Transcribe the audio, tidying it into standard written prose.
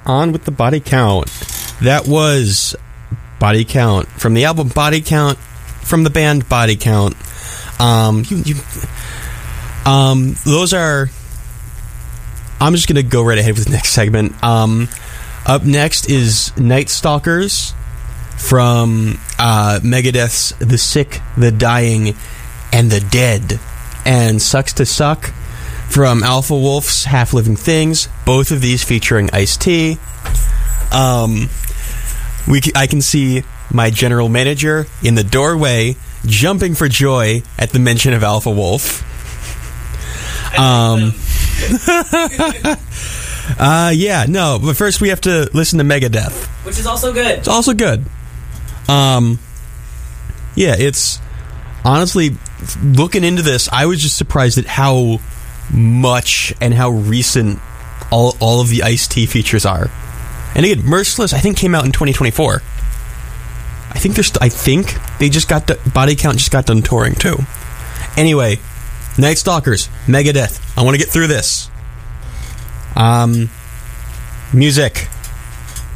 on with the Body Count. That was Body Count from the album Body Count from the band Body Count. Those are... I'm just going to go right ahead with the next segment. Up next is Night Stalkers from Megadeth's The Sick, The Dying, and The Dead. And Sucks to Suck from Alpha Wolf's Half Living Things. Both of these featuring Ice-T. I can see my general manager in the doorway jumping for joy at the mention of Alpha Wolf. But first we have to listen to Megadeth, which is also good. It's also good. It's honestly, looking into this, I was just surprised at how much and how recent all of the Ice-T features are. And again, Merciless, I think, came out in 2024. I think they just got Body Count just got done touring too. Anyway, Night Stalkers, Megadeth. I want to get through this. Music.